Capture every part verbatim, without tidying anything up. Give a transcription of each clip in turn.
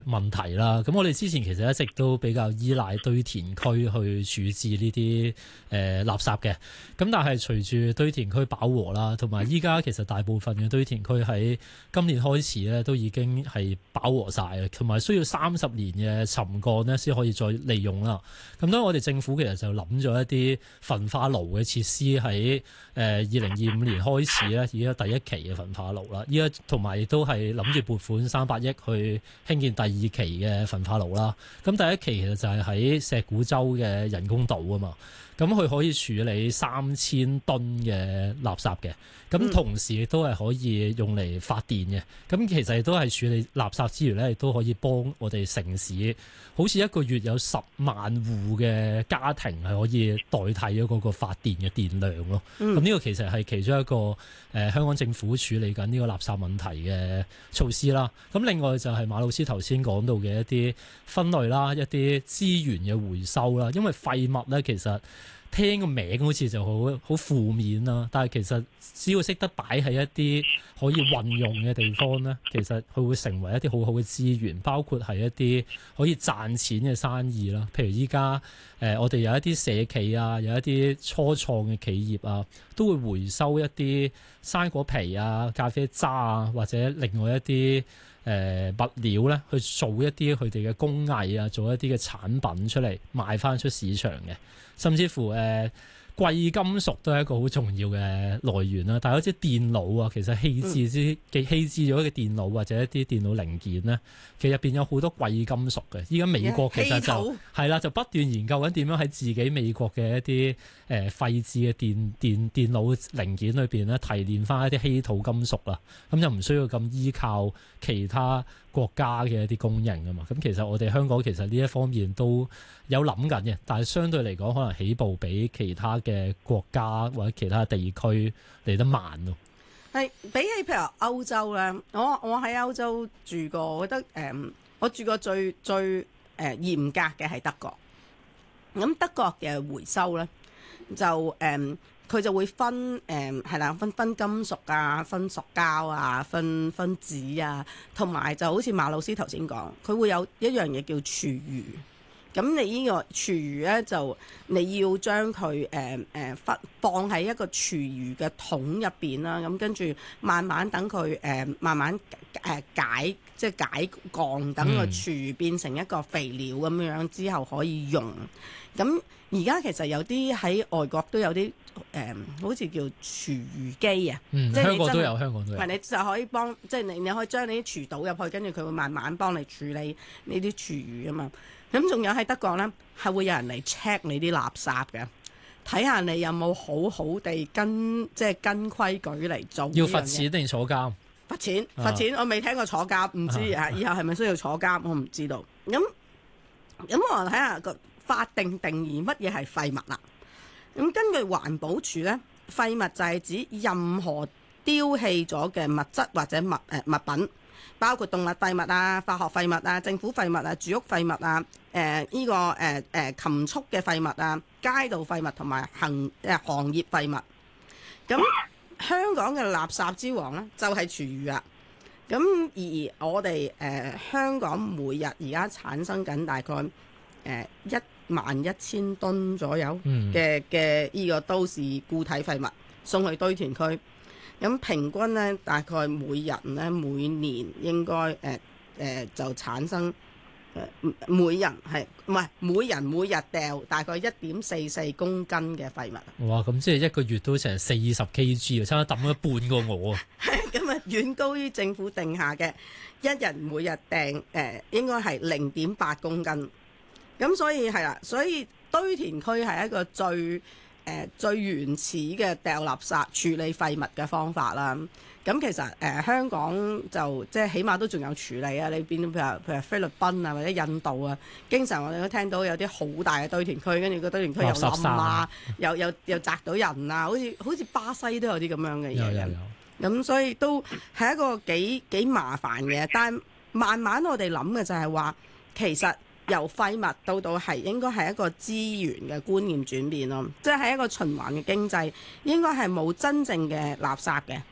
問題啦。咁我哋之前其實一直都比較依賴堆填區去處置呢啲誒垃圾嘅。咁但係隨住堆填區飽和啦，同埋依家其實大部分嘅堆填區喺今年開始咧都已經係飽和晒嘅，同埋需要三十年嘅沉降咧先可以再利用啦。咁當我哋政府其實就諗咗一啲焚化爐嘅設施喺誒二零二五年開始咧，而家第一期嘅焚化爐啦，依家同埋亦都係諗住撥款三百億去興建第二期嘅焚化爐啦。咁第一期其實就係喺石鼓洲嘅人工島啊嘛。咁佢可以處理三千噸嘅垃圾嘅，咁同時亦都係可以用嚟發電嘅。咁其實亦都係處理垃圾之餘咧，亦都可以幫我哋城市，好似一個月有十萬戶嘅家庭係可以代替咗嗰個發電嘅電量咯。咁呢、嗯、個其實係其中一個誒、呃、香港政府處理緊呢個垃圾問題嘅措施啦。咁另外就係馬老師頭先講到嘅一啲分類啦，一啲資源嘅回收啦。因為廢物咧其實聽個名好似就好好負面啦，但係其實只要識得擺喺一啲可以運用嘅地方咧，其實佢會成為一啲好好嘅資源，包括係一啲可以賺錢嘅生意啦。譬如依家誒我哋有一啲社企啊，有一啲初創嘅企業啊，都會回收一啲生果皮啊、咖啡渣啊，或者另外一啲誒、呃、物料咧，去做一啲佢哋嘅工藝啊，做一啲嘅產品出嚟賣翻出市場嘅。甚至乎誒、呃、貴金屬都係一個好重要嘅來源啦。大家知電腦啊，其實棄置之棄置咗嘅電腦或者一啲電腦零件咧，其實入邊有好多貴金屬嘅。依家美國其實就係啦，就不斷研究緊點樣喺自己美國嘅一啲誒、呃、廢置嘅電電電腦零件裏邊咧，提煉翻一啲稀土金屬啦。咁就唔需要咁依靠其他國家嘅一啲供應啊嘛。咁其實我哋香港其實呢一方面都有諗緊嘅，但係相對嚟講可能起步比其他嘅國家或者其他地區嚟得慢咯。 係比起譬如歐洲咧，我我喺歐洲住過，我覺得誒、嗯，我住過最最誒、呃、嚴格嘅係德國。咁德國嘅回收咧就誒。嗯佢就會分誒係啦，分分金屬啊，分塑膠啊，分分紙啊，同埋就好似馬老師頭先講，佢會有一樣嘢叫廚餘。咁你呢個廚餘咧，就你要將佢誒誒放放喺一個廚餘嘅桶入邊啦。咁跟住慢慢等佢誒、呃、慢慢誒解，即係解降，等個廚餘變成一個肥料咁樣之後可以用。咁而家其實有啲喺外國都有啲誒、呃，好似叫廚餘機啊， 嗯、 即係香港都有，香港都有。 係你就可以幫，即係你你可以將你啲廚倒入去，跟住佢會慢慢幫你處理呢啲廚餘啊嘛。咁仲有喺德國咧，係會有人嚟 check 你啲垃圾嘅，睇下你有冇好好地跟即係跟規矩嚟做。要罰錢定坐監？ 罰錢，罰錢。啊、我未聽過坐監，唔知啊。以後係咪需要坐監？我唔知道。咁咁我睇下個法定定義乜嘢係廢物啦。咁根據環保署咧，廢物就係指任何丟棄咗嘅物質或者物誒、呃、物品。包括動物廢物啊、化學廢物啊、政府廢物啊、住屋廢物啊、誒、呃、呢、這個誒誒、呃、禽畜嘅廢物啊、街道廢物同埋行誒、呃、行業廢物。咁香港嘅垃圾之王咧就係、是、廚餘啊。咁而我哋誒、呃、香港每日而家產生緊大概誒一萬一千噸左右嘅嘅呢個都市固體廢物送去堆填區。咁平均咧，大概每人咧每年應該誒誒、呃呃、就產生誒、呃、每人係唔係每人每日掉大概一點四四公斤嘅廢物。 哇！咁即係一個月都成四十 kg 啊，差唔多抌咗半個我啊。 咁啊，遠高於政府定下嘅一人每日掟誒、呃、應該係零點八公斤。咁所以係啦，所以堆填區係一個最誒、呃、最原始嘅掉垃圾處理廢物嘅方法啦。咁其實誒、呃、香港就即係起碼都仲有處理啊。你變譬如譬如菲律賓啊或者印度啊，經常我哋都聽到有啲好大嘅堆填區，跟住個堆填區又冧啊，又又又砸到人啊，好似好似巴西都有啲咁樣嘅嘢。咁所以都係一個幾幾麻煩嘅。但慢慢我哋諗嘅就係話，其實由廢物到到係應該係一個資源嘅觀念轉變咯，即係一個循環嘅經濟，應該係冇真正嘅垃圾嘅，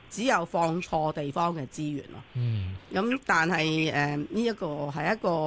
只有放錯地方嘅資源咯。 嗯。 咁但係誒呢一個係一個